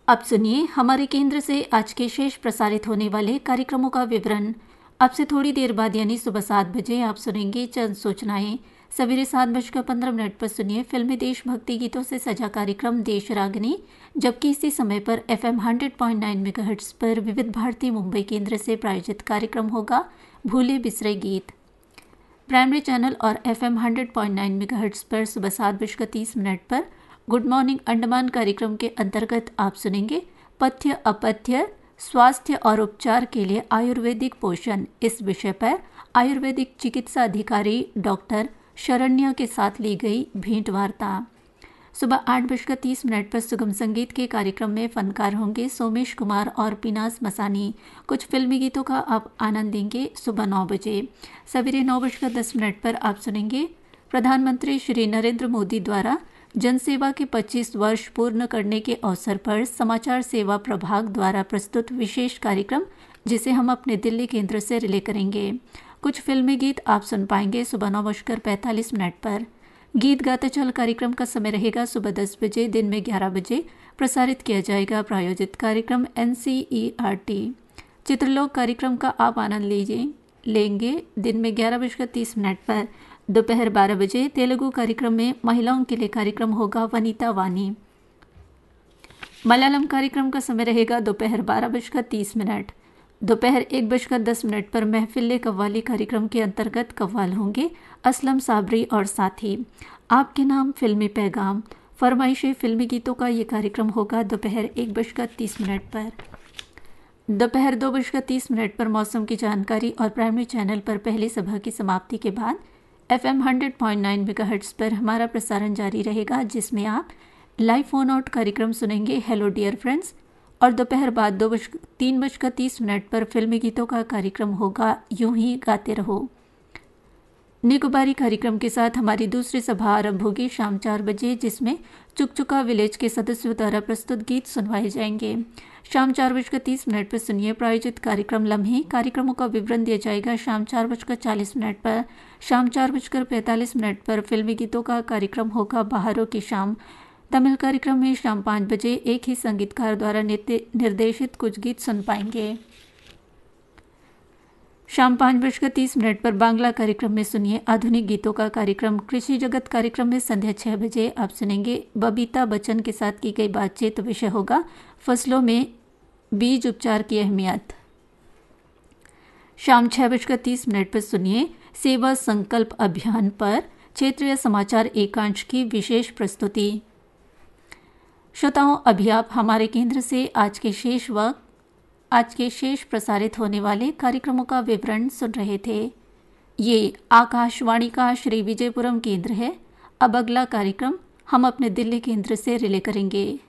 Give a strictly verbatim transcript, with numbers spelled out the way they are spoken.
अब सुनिए हमारे केंद्र से आज के शेष प्रसारित होने वाले कार्यक्रमों का विवरण। अब से थोड़ी देर बाद यानी सुबह सात बजे आप सुनेंगे चंद सूचनाएं। सवेरे सात बजकर पंद्रह मिनट पर सुनिए फिल्मी देशभक्ति गीतों से सजा कार्यक्रम देश रागनी, जबकि इसी समय पर F am hundred point nine megahertz पर विविध भारती मुंबई केंद्र से प्रायोजित कार्यक्रम होगा भूले बिसरे गीत। प्राइमरी चैनल और F am hundred point nine megahertz पर सुबह सात बजकर तीस मिनट पर गुड मॉर्निंग अंडमान कार्यक्रम के अंतर्गत आप सुनेंगे पथ्य अपथ्य स्वास्थ्य और उपचार के लिए आयुर्वेदिक पोषण। इस विषय पर आयुर्वेदिक चिकित्सा अधिकारी डॉक्टर शरण्य के साथ ली गई भेंट वार्ता। सुबह आठ बजकर तीस मिनट पर सुगम संगीत के कार्यक्रम में फनकार होंगे सोमेश कुमार और पिनास मसानी। कुछ फिल्मी गीतों का आप आनंद लेंगे सुबह नौ बजे। सवेरे नौ बजकर दस मिनट पर आप सुनेंगे प्रधानमंत्री श्री नरेंद्र मोदी द्वारा जनसेवा के पच्चीस वर्ष पूर्ण करने के अवसर पर समाचार सेवा प्रभाग द्वारा प्रस्तुत विशेष कार्यक्रम, जिसे हम अपने दिल्ली केंद्र से रिले करेंगे। कुछ फिल्मी गीत आप सुन पाएंगे सुबह नौ बजकर पैंतालीस मिनट पर। गीत गाते चल कार्यक्रम का समय रहेगा सुबह दस बजे, दिन में ग्यारह बजे प्रसारित किया जाएगा प्रायोजित कार्यक्रम N C E R T. चित्रलोक कार्यक्रम का आप आनंद लीजिए लेंगे दिन में ग्यारह बजकर तीस मिनट पर। दोपहर बारह बजे तेलुगु कार्यक्रम में महिलाओं के लिए कार्यक्रम होगा वनिता वानी। मलयालम कार्यक्रम का समय रहेगा दोपहर बारह बजकर तीस मिनट। दोपहर एक बजकर दस मिनट पर महफिल कव्वाली कार्यक्रम के अंतर्गत कव्वाल होंगे असलम साबरी और साथी। आपके नाम फिल्मी पैगाम फरमाइशी फिल्मी गीतों का ये कार्यक्रम होगा दोपहर एक बजकर तीस मिनट पर। दोपहर दो बजकर तीस मिनट पर मौसम की जानकारी और प्राइमरी चैनल पर पहली सभा की समाप्ति के बाद F am hundred point nine megahertz पर हमारा प्रसारण जारी रहेगा, जिसमें आप लाइव फोन आउट कार्यक्रम सुनेंगे हेलो डियर फ्रेंड्स। और दोपहर बाद दो बज तीन बजकर तीस मिनट पर फिल्मी गीतों का कार्यक्रम होगा यूं ही गाते रहो। निकोबारी कार्यक्रम के साथ हमारी दूसरी सभा आरंभ होगी शाम चार बजे, जिसमें चुकचुका विलेज के सदस्यों द्वारा प्रस्तुत गीत सुनवाए जाएंगे। शाम चार बजकर तीस मिनट पर सुनिए प्रायोजित कार्यक्रम लम्हे। कार्यक्रमों का विवरण दिया जाएगा शाम चार बजकर चालीस मिनट पर। शाम चार बजकर पैंतालीस मिनट पर फिल्मी गीतों का कार्यक्रम होगा बहारों की शाम। तमिल कार्यक्रम में शाम पाँच बजे एक ही संगीतकार द्वारा निर्देशित कुछ गीत सुन पाएंगे। शाम पाँच बजकर तीस मिनट पर बांग्ला कार्यक्रम में सुनिए आधुनिक गीतों का कार्यक्रम। कृषि जगत कार्यक्रम में संध्या छह बजे आप सुनेंगे बबीता बच्चन के साथ की गई बातचीत। विषय होगा फसलों में बीज उपचार की अहमियत। शाम छह बजकर तीस मिनट पर सुनिए सेवा संकल्प अभियान पर क्षेत्रीय समाचार एकांश की विशेष प्रस्तुति। श्रोताओं, अभी आप हमारे केंद्र से आज के शेष वक्त आज के शेष प्रसारित होने वाले कार्यक्रमों का विवरण सुन रहे थे। ये आकाशवाणी का श्री विजयपुरम केंद्र है। अब अगला कार्यक्रम हम अपने दिल्ली केंद्र से रिले करेंगे।